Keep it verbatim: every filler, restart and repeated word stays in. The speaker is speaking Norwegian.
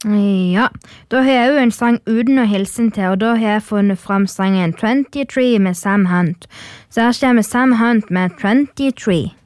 Ja, da har jeg jo en sang uten å hilsen til, og da har jeg funnet fram sangen twenty-three med Sam Hunt. Så her kommer Sam Hunt med twenty-three.